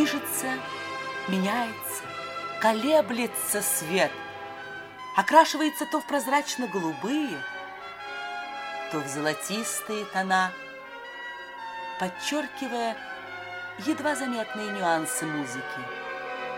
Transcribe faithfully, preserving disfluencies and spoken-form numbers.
Движется, меняется, колеблется свет, окрашивается то в прозрачно-голубые, то в золотистые тона, подчеркивая едва заметные нюансы музыки.